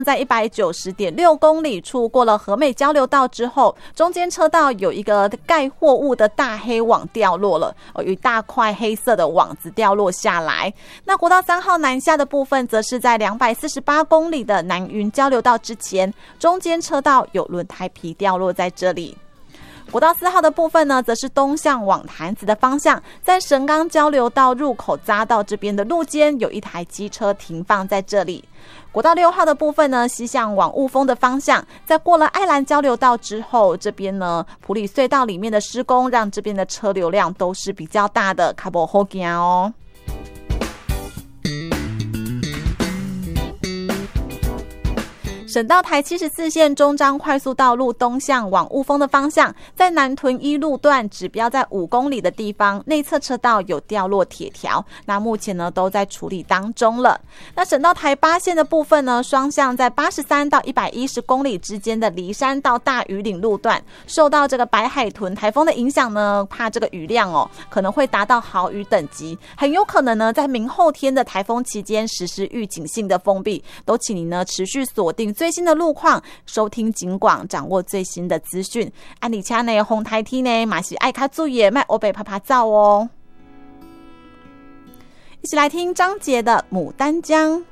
在190.6公里处过了和美交流道之后，中间车道有一个盖货物的大黑网掉落了，有一大块黑色的网子掉落下来。那国道3号南下的部分则是在248公里的南云交流道之前，中间车道有轮胎皮掉落在这里。国道4号的部分呢，则是东向往潭子的方向，在神冈交流道入口匝道这边的路肩有一台机车停放在这里。国道6号的部分呢，西向往雾峰的方向，在过了爱兰交流道之后，这边呢埔里隧道里面的施工让这边的车流量都是比较大的，较不好行哦。省道台74线中彰快速道路东向往雾峰的方向，在南屯1路段指标在5公里的地方，内侧车道有掉落铁条，那目前呢都在处理当中了。那省道台8线的部分呢，双向在83到110公里之间的梨山到大屿岭路段，受到这个白海豚台风的影响呢，怕这个雨量可能会达到豪雨等级，很有可能呢在明后天的台风期间实施预警性的封闭，都请你呢持续锁定最新的路况，收听警广，掌握最新的资讯。而且呢，红台天呢，嘛是爱较注意的，别黑白拍拍照哦。一起来听张杰的《牡丹江》。